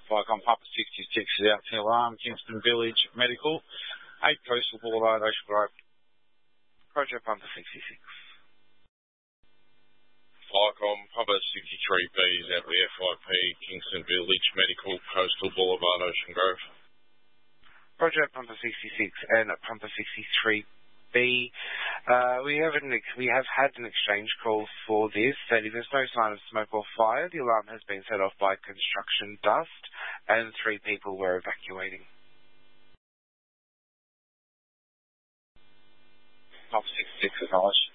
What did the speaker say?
Flycom Papa 66 is out to alarm, Kingston Village Medical, 8 Coastal Boulevard, Ocean Grove. Roger, Papa 66. Flycom Papa 63B is out to the FIP, Kingston Village Medical, Coastal Boulevard, Ocean Grove. Roger, Papa 66 and Papa 63B. We have had an exchange call for this, stating there's no sign of smoke or fire. The alarm has been set off by construction dust, and 3 people were evacuating. Papa 66 acknowledged.